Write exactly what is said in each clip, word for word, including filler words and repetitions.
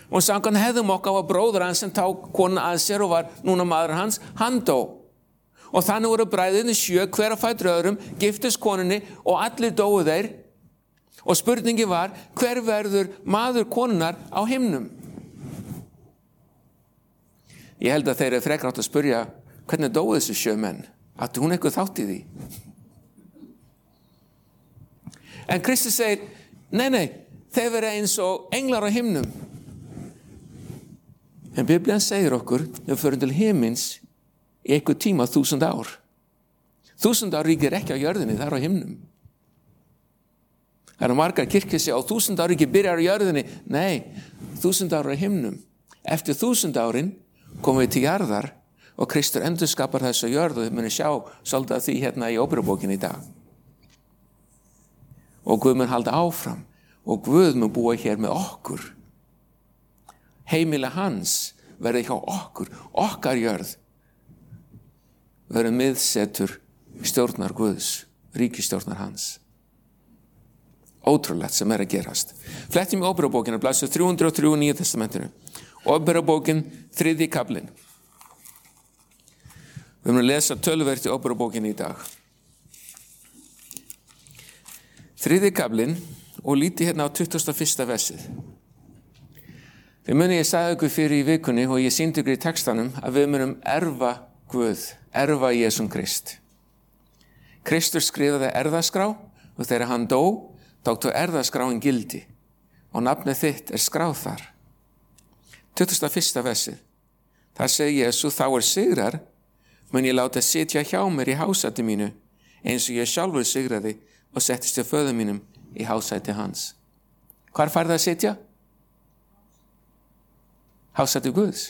Og samkvæmt hefðum okkar var bróður hans sem tók kona að sér og var núna maður hans, hann dó. Og þannig voru bræðirnir sjö, hver að fætur öðrum, giftist konunni og allir dóu þeir. Og spurningi var, hver verður maður konunnar á himnum? Ég held að þeir eru frekar átt að spyrja, hvernig dóu þessi sjö menn? Átti hún eitthvað þátt í því? En Kristus segir, nei, nei, þeir verða eins og englar á himnum. En Biblian segir okkur, við förum til himins í einhver tíma þúsund ár. Þúsund ár ríkir ekki á jörðinni, það er á himnum. Það eru margar kirkjur sem á þúsund ár ríkir byrjar á jörðinni. Nei, þúsund ár á himnum. Eftir þúsund árin komum við til jarðar og Kristur endurskapar þessu jörð og við munum sjá svolítið af því hérna í óperubókinni í dag. Og Guð mun halda áfram og Guð mun búa hér með okkur. Heimili hans verði hjá okkur, okkar jörð verði miðsetur stjórnar Guðs, ríkistjórnar hans. Ótrúlegt sem er að gerast. Flettum í óperubókina, blaðsíðu þrjú hundruð og þrjú í Nýja testamentinu. Óperubókin, þriðji kaflinn. Við munum lesa töluvert í óperubókinni í dag. Þriðji kaflinn og líti hérna á tuttugasta og fyrsta versið. Við munum ég sagði ykkur fyrir í vikunni og ég sýndi ykkur í textanum að við munum erfa Guð, erfa Jesum Krist. Kristur skrifaði erfðaskrá og þegar hann dó, tóktu erfðaskráin gildi og nafnið þitt er skráð þar. tuttugasta og fyrsta versið. Þar segir Jesú, þá er sigrar, mun ég láta sitja hjá mér í hásæti mínu, eins og ég sjálfur sigraði og settist hjá föður mínum í hásæti hans. Hvar fær það að sitja? Hásæti Guðs.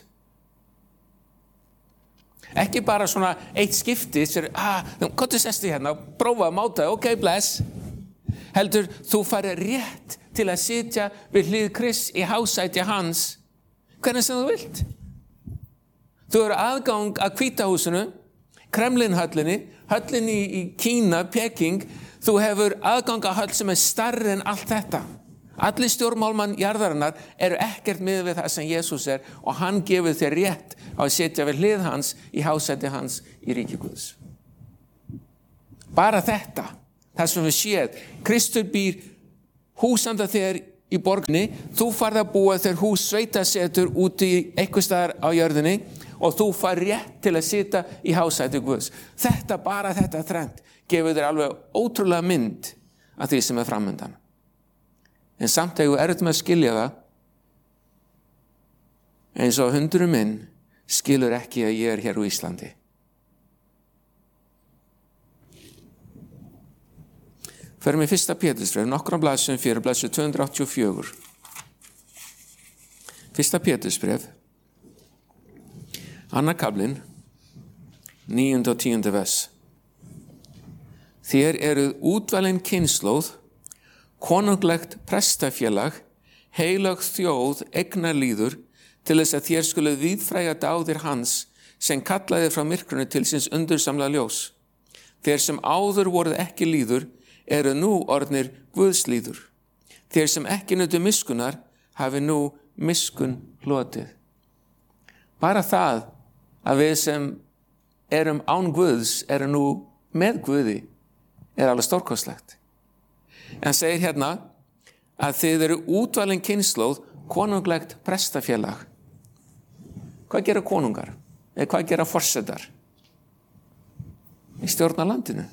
Ekki bara svona eitt skipti, sér, ah, hvað er sesti hérna, prófa að máta, ok, bless. Heldur, þú færi rétt til að sitja við hlið Krists í hásæti hans, hvernig sem þú vilt. Þú eru aðgang að Hvítahúsinu, Kremlinhöllinni, höllinni í Kína, Peking, þú hefur aðgang að höll sem er stærri en allt þetta. Allir stjórnmálmann jarðarinnar eru ekkert með við það sem Jesús er og hann gefur þér rétt á að sitja við hlið hans í hásæti hans í ríki Guðs. Bara þetta, það sem við séð, Kristur býr húsanda þér í borginni, þú farð að búa þér hús sveitasetur úti í eitthvað staðar á jörðinni og þú far rétt til að sita í hásæti Guðs. Þetta, bara þetta þrennt, gefur þér alveg ótrúlega mynd af því sem er framundan. En samt þegar þú erut með að skilja það, eins og hundurum minn skilur ekki að ég er hér á Íslandi. Förum í fyrsta Pétursbréf, nokkra blaðsum fyrir, blaðsum tvö hundruð áttatíu og fjögur. Fyrsta Pétursbréf, annar kaflinn, níunda og tíunda vers. Þér eruð útvalin kynslóð, konunglegt prestafélag, heilög þjóð, eignarlýður, til þess að þér skuluð víðfræga dáðir hans sem kallaði frá myrkrunu til síns undursamla ljós. Þeir sem áður voruð ekki lýður eru nú orðnir Guðslýður. Þeir sem ekki nutu miskunnar hafi nú miskun hlotið. Bara það að við sem erum án Guðs eru nú með Guði er alveg stórkostlegt. En segir hérna að þið eru útvalin kynslóð, konunglegt prestafélag. Hvað gera konungar? Eða hvað gera forsetar? Í stjórna landinu.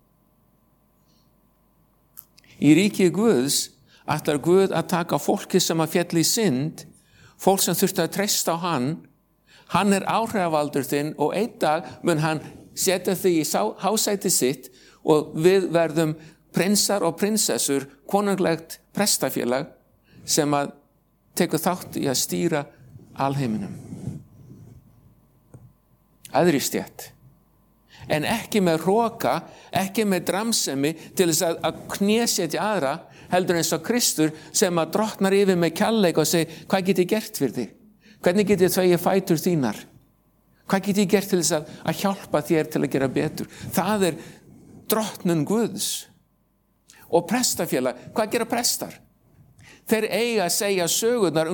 Í ríki Guðs ætlar Guð að taka fólki sem að fjalli í synd, fólk sem þurfti að treysta á hann, hann er áhrifavaldur þinn og einn dag mun hann setja þig í hásæti sitt og við verðum prinsar og prinsessur, konunglegt prestafélag sem að tekur þátt í að stýra alheiminum. Aðri stétt. En ekki með hroka, ekki með dramsemi til þess að, að knésetja aðra, heldur eins og Kristur sem að drottnar yfir með kærleik og segir, hvað get ég gert fyrir þig? Hvernig get ég þvegið fætur þínar? Hvað get ég gert til þess að, að hjálpa þér til að gera betur? Það er drottnun Guðs. Og prestafélag, hvað gera prestar? Þeir eiga að segja sögurnar um